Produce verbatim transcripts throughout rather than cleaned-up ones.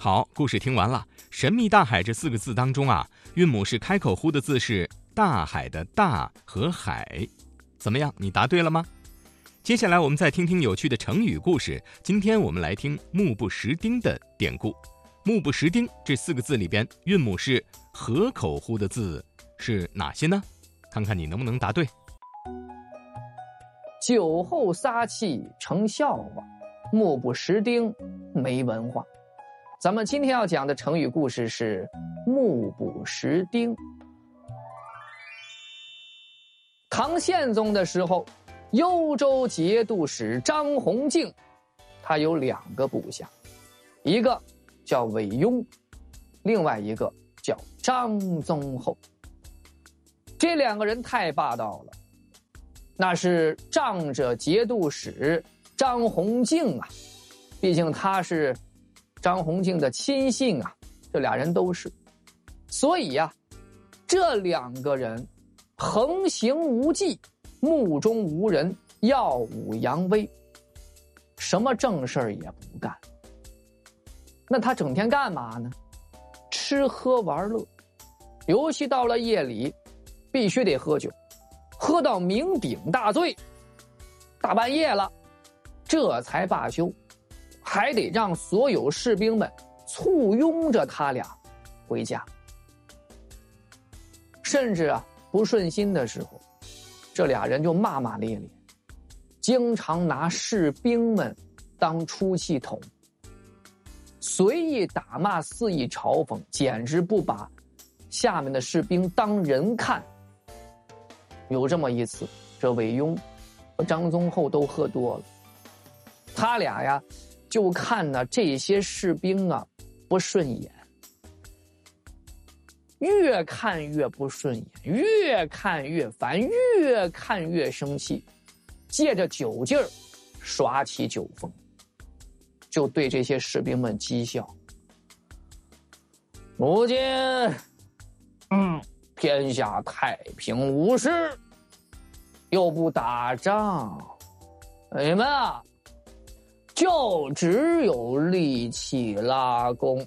好，故事听完了。神秘大海这四个字当中啊，韵母是开口呼的字是大海的大和海。怎么样，你答对了吗？接下来我们再听听有趣的成语故事。今天我们来听目不识丁的典故。目不识丁这四个字里边，韵母是合口呼的字是哪些呢？看看你能不能答对。 酒后撒气成笑话，目不识丁没文化。咱们今天要讲的成语故事是目不识丁。唐宪宗的时候，幽州节度使张弘敬，他有两个部下，一个叫韦庸，另外一个叫张宗厚。这两个人太霸道了，那是仗着节度使张弘敬啊，毕竟他是张弘敬的亲信啊，这俩人都是，所以呀、啊，这两个人横行无忌，目中无人，耀武扬威，什么正事儿也不干。那他整天干嘛呢？吃喝玩乐，尤其到了夜里必须得喝酒，喝到酩酊大醉，大半夜了这才罢休，还得让所有士兵们簇拥着他俩回家。甚至啊，不顺心的时候，这俩人就骂骂咧咧，经常拿士兵们当出气筒，随意打骂，肆意嘲讽，简直不把下面的士兵当人看。有这么一次，这韦庸和张宗厚都喝多了，他俩呀就看呢这些士兵啊不顺眼，越看越不顺眼，越看越烦，越看越生气，借着酒劲儿耍起酒疯，就对这些士兵们讥笑。如今嗯天下太平无事，又不打仗，你们啊就只有力气拉弓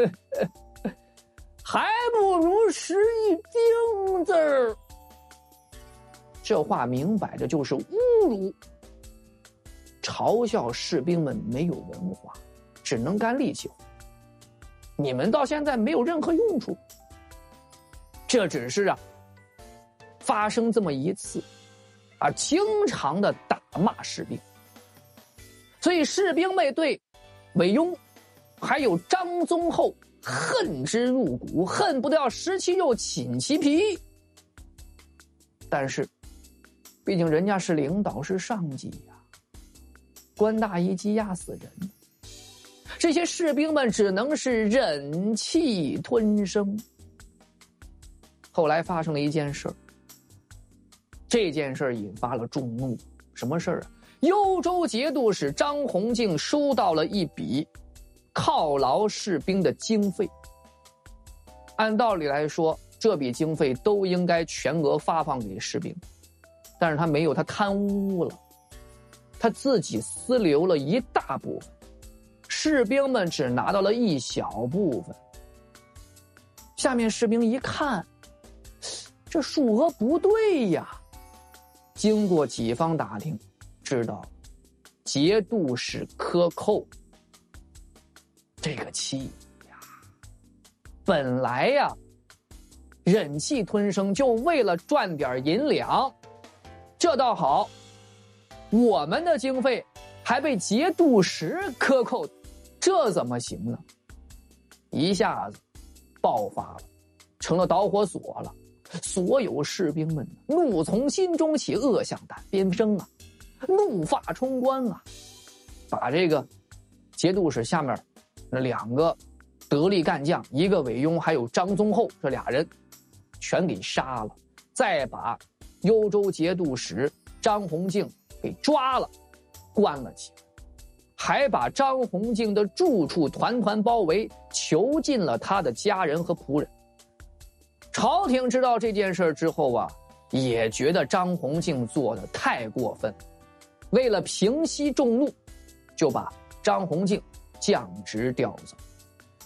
还不如识一丁字儿。这话明摆着就是侮辱，嘲笑士兵们没有文化，只能干力气活，你们到现在没有任何用处。这只是啊发生这么一次啊，经常的打骂士兵，所以士兵们对韦庸还有张宗厚恨之入骨，恨不得要拾其肉寝其皮。但是毕竟人家是领导，是上级呀、啊，官大一级压死人，这些士兵们只能是忍气吞声。后来发生了一件事儿，这件事儿引发了众怒。什么事儿啊？幽州节度使张弘敬收到了一笔犒劳士兵的经费。按道理来说，这笔经费都应该全额发放给士兵，但是他没有，他贪污了，他自己私留了一大部分，士兵们只拿到了一小部分。下面士兵一看，这数额不对呀，经过几方打听，知道节度使克扣。这个气呀，本来呀忍气吞声，就为了赚点银两，这倒好，我们的经费还被节度使克扣，这怎么行呢？一下子爆发了，成了导火索了。所有士兵们怒从心中起，恶向胆边生啊，怒发冲冠啊，把这个节度使下面那两个得力干将，一个韦庸还有张宗厚，这俩人全给杀了，再把幽州节度使张弘敬给抓了，关了起来，还把张弘敬的住处团团包围，囚禁了他的家人和仆人。朝廷知道这件事之后啊，也觉得张弘敬做的太过分，为了平息众怒，就把张弘敬降职调走。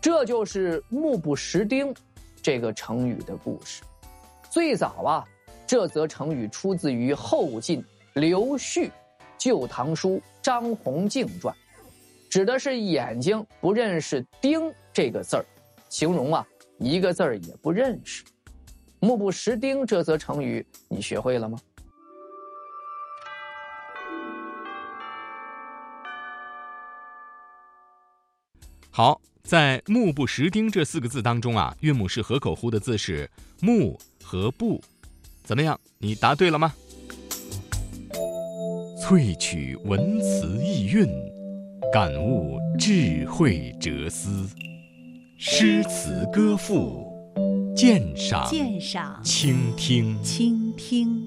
这就是目不识丁这个成语的故事。最早啊，这则成语出自于后晋刘旭《旧唐书·张弘敬传》，指的是眼睛不认识丁这个字儿，形容啊一个字儿也不认识。目不识丁这则成语你学会了吗？ 好，在目不识丁这四个字当中啊，韵母是合口呼的字是目和不。怎么样，你答对了吗？萃取文辞意蕴，感悟智慧哲思，诗词歌赋，鉴赏鉴赏倾听。 倾听。